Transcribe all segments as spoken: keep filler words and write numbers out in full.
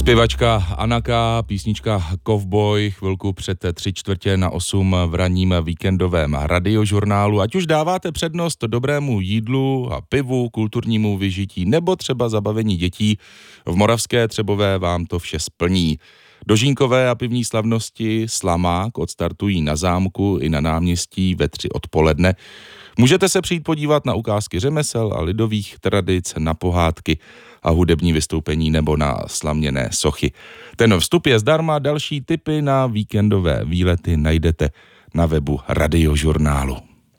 Zpěvačka Anaka, písnička Kovboj, chvilku před tři čtvrtě na osm v ranním víkendovém radiožurnálu. Ať už dáváte přednost dobrému jídlu a pivu, kulturnímu vyžití nebo třeba zabavení dětí, v Moravské Třebové vám to vše splní. Dožínkové a pivní slavnosti Slamák odstartují na zámku i na náměstí ve tři odpoledne. Můžete se přijít podívat na ukázky řemesel a lidových tradic, na pohádky a hudební vystoupení nebo na slaměné sochy. Ten vstup je zdarma, další tipy na víkendové výlety najdete na webu radiožurnálu.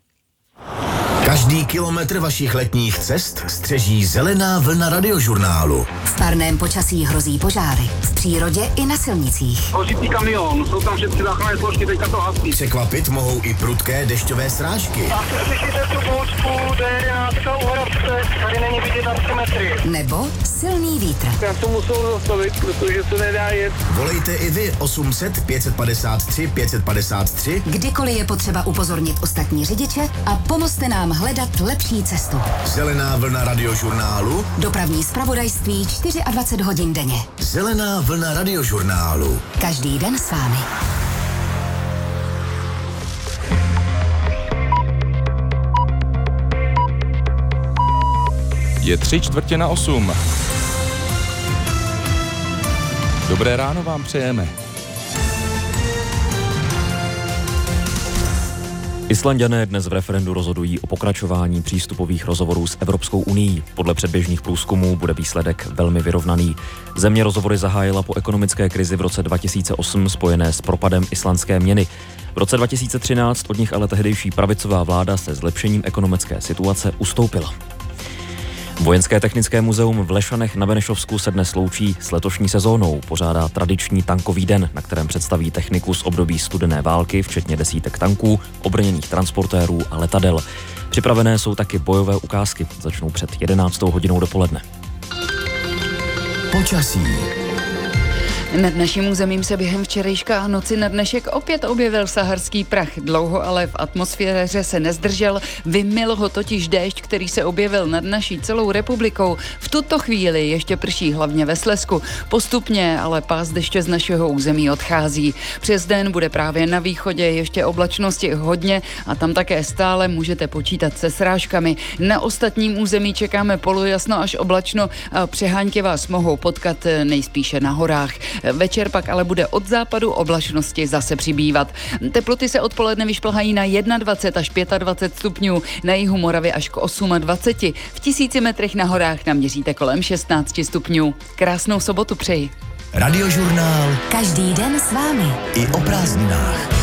Každý kilometr vašich letních cest střeží zelená vlna radiožurnálu. V parném počasí hrozí požáry. V přírodě i na silnicích. Hořící kamion, jsou tam všechny záchranné složky, teďka to hasí. Překvapit mohou i prudké dešťové srážky. A slyšíte tu bouřku, D jedenáct u Hradce, tady není vidět na tři metry. Nebo silný vítr. Já to musel zastavit, protože se nedá jet. Volejte i vy osm set pět set padesát tři pět set padesát tři. Kdykoliv je potřeba upozornit ostatní řidiče a pomozte nám hledat lepší cestu. Zelená vlna radiožurnálu. Dopravní zpravodajství dvacet čtyři hodin denně. Zelená vlna radiožurnálu. Každý den s vámi. Je tři čtvrtě na osm. Dobré ráno vám přejeme. Islanďané dnes v referendu rozhodují o pokračování přístupových rozhovorů s Evropskou unií. Podle předběžných průzkumů bude výsledek velmi vyrovnaný. Země rozhovory zahájila po ekonomické krizi v roce dva tisíce osm spojené s propadem islandské měny. V roce dva tisíce třináct od nich ale tehdejší pravicová vláda se zlepšením ekonomické situace ustoupila. Vojenské technické muzeum v Lešanech na Benešovsku se dnes loučí s letošní sezónou. Pořádá tradiční tankový den, na kterém představí techniku z období studené války, včetně desítek tanků, obrněných transportérů a letadel. Připravené jsou taky bojové ukázky. Začnou před jedenáctou hodinou dopoledne. Počasí. Nad naším územím se během včerejška a noci na dnešek opět objevil saharský prach. Dlouho ale v atmosféře se nezdržel, vymyl ho totiž déšť, který se objevil nad naší celou republikou. V tuto chvíli ještě prší hlavně ve Slezsku. Postupně ale pás deště z našeho území odchází. Přes den bude právě na východě ještě oblačnosti hodně a tam také stále můžete počítat se srážkami. Na ostatním území čekáme polojasno až oblačno a přehánky vás mohou potkat nejspíše na horách. Večer pak ale bude od západu oblačnosti zase přibývat. Teploty se odpoledne vyšplhají na dvacet jedna až dvacet pět stupňů, na jihu Moravy až k dvacet osm. V tisíci metrech na horách naměříte kolem šestnáct stupňů. Krásnou sobotu přeji. Radiožurnál. Každý den s vámi. I o prázdninách.